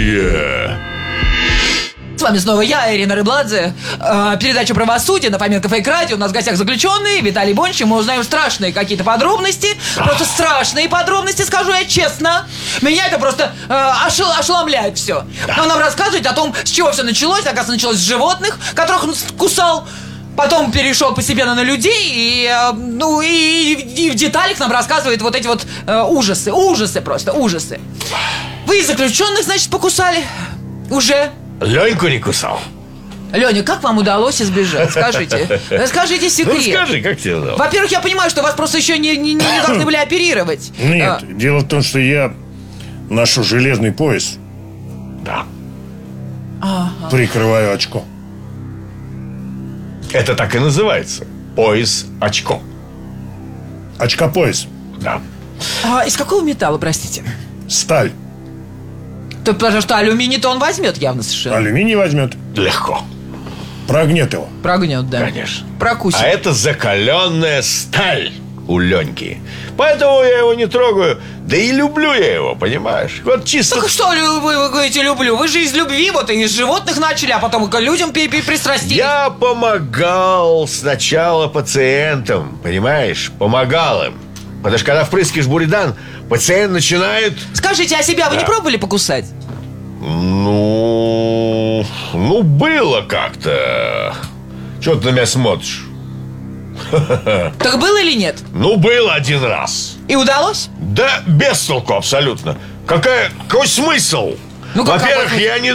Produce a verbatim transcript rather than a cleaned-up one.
Yeah. С вами снова я, Ирина Рыбладзе. Э, передача «Правосудие» на Фоменко Фейк Радио. У нас в гостях заключенный Виталий Бонч. Мы узнаем страшные какие-то подробности. Просто страшные подробности, скажу я честно. Меня это просто э, ошел- ошеломляет все. Он нам рассказывает о том, с чего все началось. Оказывается, началось с животных, которых он кусал. Потом перешел постепенно на людей. И, э, ну, и, и в деталях нам рассказывает вот эти вот э, ужасы. Ужасы просто, ужасы. Вы заключенных, значит, покусали? Уже? Леньку не кусал. Леня, как вам удалось избежать? Скажите. Скажите секрет. Ну скажи, как тебе удалось? Во-первых, я понимаю, что вас просто еще не, не, не должны были оперировать. Нет, А, дело в том, что я ношу железный пояс, Да. прикрываю очко. Это так и называется. Пояс-очко. Очкопояс. Да. а из какого металла, простите? Сталь. То, потому что алюминий-то он возьмет явно совершенно. Алюминий возьмет. Легко. Прогнет его. Прогнет, да. Конечно. Прокусит. А это закаленная сталь у Леньки. Поэтому я его не трогаю. Да и люблю я его, понимаешь? Вот чисто... Так что лю- вы, вы говорите «люблю»? Вы же из любви вот и из животных начали, а потом к людям пи- пи- пристрастились. Я помогал сначала пациентам, понимаешь? Помогал им. Потому что когда впрыскиваешь буридан, пациент начинает... Скажите, а себя вы Да. не пробовали покусать? Ну... Ну, было как-то. Чего ты на меня смотришь? Так было или нет? Ну, было один раз. И удалось? Да без толку абсолютно. Какая... Какой смысл? Ну, как- Во-первых, какой- я не